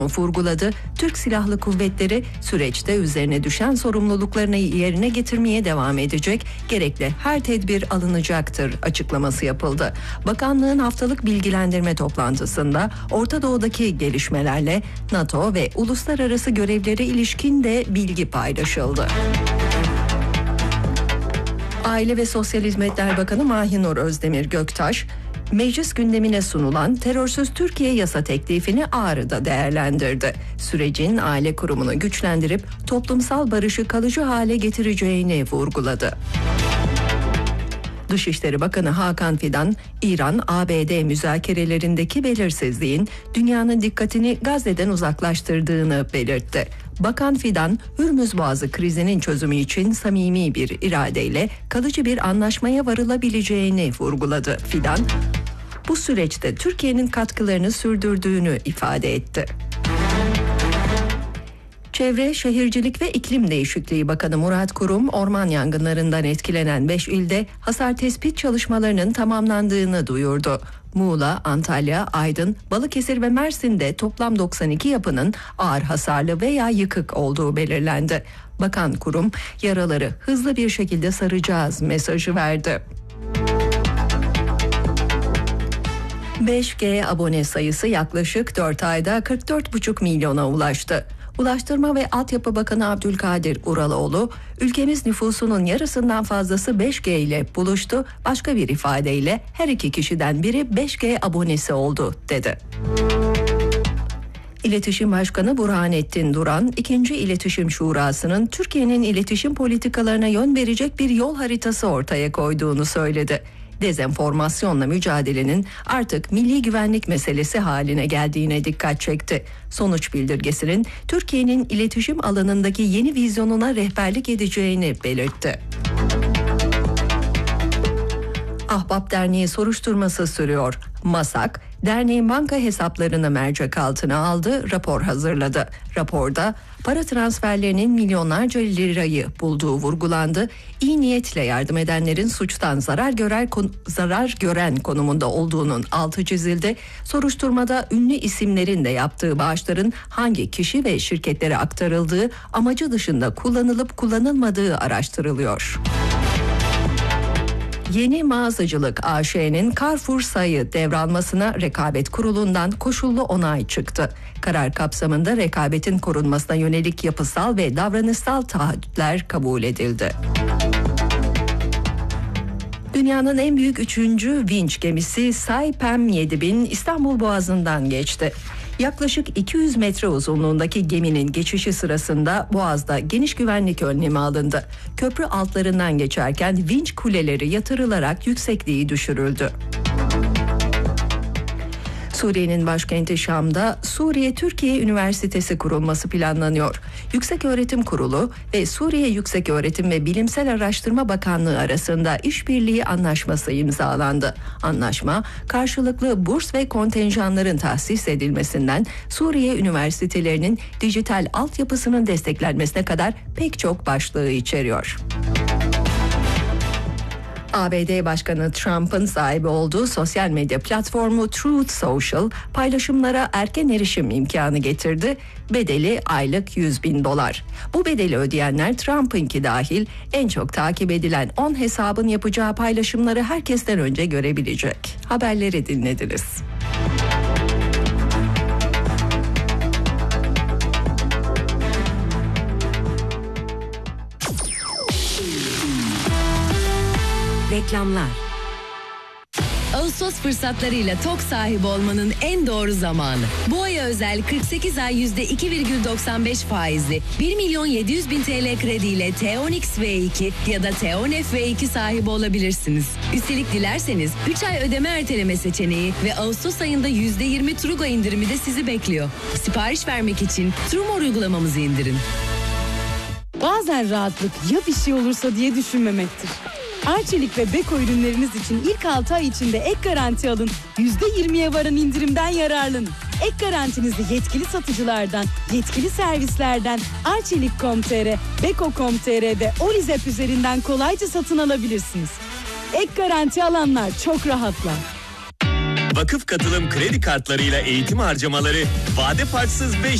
vurguladı. Türk Silahlı Kuvvetleri süreçte üzerine düşen sorumluluklarını yerine getirmeye devam edecek, gerekli her tedbir alınacaktır açıklaması yapıldı. Bakanlığın haftalık bilgilendirme toplantısında Orta Doğu'daki gelişmelerle NATO ve uluslararası görevlere ilişkin de bilgi paylaşıldı. Aile ve Sosyal Hizmetler Bakanı Mahinur Özdemir Göktaş, meclis gündemine sunulan Terörsüz Türkiye yasa teklifini Ağrı'da değerlendirdi. Sürecin aile kurumunu güçlendirip toplumsal barışı kalıcı hale getireceğini vurguladı. Dışişleri Bakanı Hakan Fidan, İran-ABD müzakerelerindeki belirsizliğin dünyanın dikkatini Gazze'den uzaklaştırdığını belirtti. Bakan Fidan, Hürmüz Boğazı krizinin çözümü için samimi bir iradeyle kalıcı bir anlaşmaya varılabileceğini vurguladı. Fidan, bu süreçte Türkiye'nin katkılarını sürdürdüğünü ifade etti. Çevre, Şehircilik ve İklim Değişikliği Bakanı Murat Kurum, orman yangınlarından etkilenen 5 ilde hasar tespit çalışmalarının tamamlandığını duyurdu. Muğla, Antalya, Aydın, Balıkesir ve Mersin'de toplam 92 yapının ağır hasarlı veya yıkık olduğu belirlendi. Bakan Kurum, yaraları hızlı bir şekilde saracağız mesajı verdi. 5G abone sayısı yaklaşık 4 ayda 44,5 milyona ulaştı. Ulaştırma ve Altyapı Bakanı Abdülkadir Uraloğlu, ülkemiz nüfusunun yarısından fazlası 5G ile buluştu, başka bir ifadeyle her iki kişiden biri 5G abonesi oldu, dedi. İletişim Başkanı Burhanettin Duran, 2. İletişim Şurası'nın Türkiye'nin iletişim politikalarına yön verecek bir yol haritası ortaya koyduğunu söyledi. Dezenformasyonla mücadelenin artık milli güvenlik meselesi haline geldiğine dikkat çekti. Sonuç bildirgesinin Türkiye'nin iletişim alanındaki yeni vizyonuna rehberlik edeceğini belirtti. Ahbap Derneği soruşturması sürüyor. MASAK, derneğin banka hesaplarını mercek altına aldı, rapor hazırladı. Raporda para transferlerinin milyonlarca lirayı bulduğu vurgulandı. İyi niyetle yardım edenlerin suçtan zarar gören konumunda olduğunun altı çizildi. Soruşturmada ünlü isimlerin de yaptığı bağışların hangi kişi ve şirketlere aktarıldığı, amacı dışında kullanılıp kullanılmadığı araştırılıyor. Yeni Mağazacılık AŞ'nin Carrefour Say'ı devralmasına Rekabet Kurulu'ndan koşullu onay çıktı. Karar kapsamında rekabetin korunmasına yönelik yapısal ve davranışsal taahhütler kabul edildi. Dünyanın en büyük 3. vinç gemisi Saipem 7000 İstanbul Boğazı'ndan geçti. Yaklaşık 200 metre uzunluğundaki geminin geçişi sırasında Boğaz'da geniş güvenlik önlemi alındı. Köprü altlarından geçerken vinç kuleleri yatırılarak yüksekliği düşürüldü. Suriye'nin başkenti Şam'da Suriye-Türkiye Üniversitesi kurulması planlanıyor. Yükseköğretim Kurulu ve Suriye Yükseköğretim ve Bilimsel Araştırma Bakanlığı arasında işbirliği anlaşması imzalandı. Anlaşma, karşılıklı burs ve kontenjanların tahsis edilmesinden Suriye üniversitelerinin dijital altyapısının desteklenmesine kadar pek çok başlığı içeriyor. ABD Başkanı Trump'ın sahibi olduğu sosyal medya platformu Truth Social paylaşımlara erken erişim imkanı getirdi. Bedeli aylık $100.000. Bu bedeli ödeyenler Trump'ınki dahil en çok takip edilen 10 hesabın yapacağı paylaşımları herkesten önce görebilecek. Haberleri dinlediniz. Reklamlar. Ağustos fırsatlarıyla TOK sahibi olmanın en doğru zamanı. Bu aya özel 48 ay %2,95 faizli 1.700.000 TL krediyle T10X V2 ya da T10F V2 sahibi olabilirsiniz. Üstelik dilerseniz 3 ay ödeme erteleme seçeneği ve Ağustos ayında %20 Trugo indirimi de sizi bekliyor. Sipariş vermek için Trumor uygulamamızı indirin. Bazen rahatlık ya bir şey olursa diye düşünmemektir. Arçelik ve Beko ürünleriniz için ilk 6 ay içinde ek garanti alın. %20'ye varan indirimden yararlanın. Ek garantinizi yetkili satıcılardan, yetkili servislerden Arçelik.com.tr, Beko.com.tr ve Olizep üzerinden kolayca satın alabilirsiniz. Ek garanti alanlar çok rahatlar. vakıf katılım kredi kartlarıyla eğitim harcamaları vade farksız 5